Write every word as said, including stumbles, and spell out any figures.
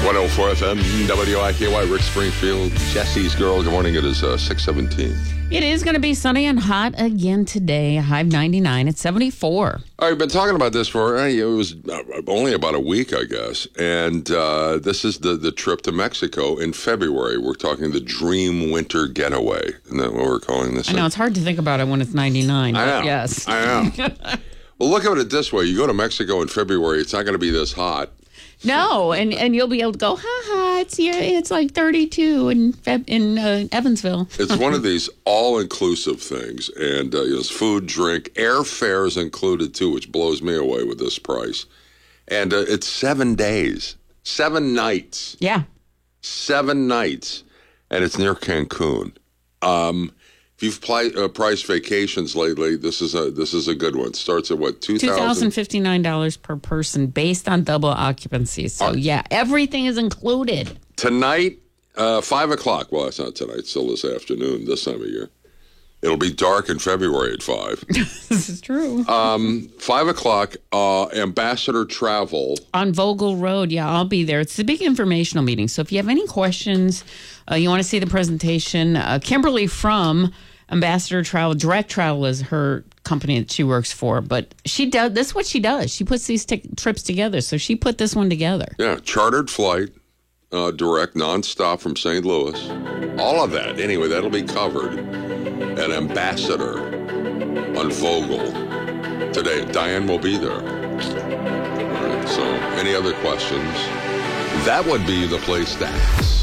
one oh four F M, W I K Y, Rick Springfield, Jesse's Girl. Good morning. It is uh, six seventeen. It is going to be sunny and hot again today. High of ninety-nine. It's seventy-four. I've been talking about this for, uh, it was only about a week, I guess. And uh, this is the, the trip to Mexico in February. We're talking the Dream Winter Getaway. Isn't that what we're calling this? I know, it's hard to think about it when it's ninety-nine. I know. Yes. I know. Well, look at it this way. You go to Mexico in February, it's not going to be this hot. No, and, and you'll be able to go, ha ha, it's yeah, it's like thirty-two in Feb- in uh, Evansville. It's one of these all-inclusive things, and uh, you know, it's food, drink, airfare is included too, which blows me away with this price. And uh, it's seven days, seven nights, Yeah. seven nights, and it's near Cancun. Um, if you've pli- uh, priced vacations lately, this is a this is a good one. Starts at what two two thousand thousand fifty-nine dollars per person based on double occupancy. So, Uh, yeah, everything is included. tonight, uh, five o'clock. Well, it's not tonight; it's still this afternoon. This time of year, it'll be dark in February at five. This is true. Um, five o'clock, uh, Ambassador Travel. On Vogel Road, yeah, I'll be there. It's a big informational meeting. So if you have any questions, uh, you want to see the presentation, uh, Kimberly from Ambassador Travel, Direct Travel is her company that she works for. But she does, this is what she does. She puts these t- trips together. So she put this one together. Yeah, chartered flight, uh, direct, nonstop from Saint Louis. All of that. Anyway, that'll be covered at Ambassador on Vogel today. Diane will be there. All right, so any other questions? That would be the place to ask.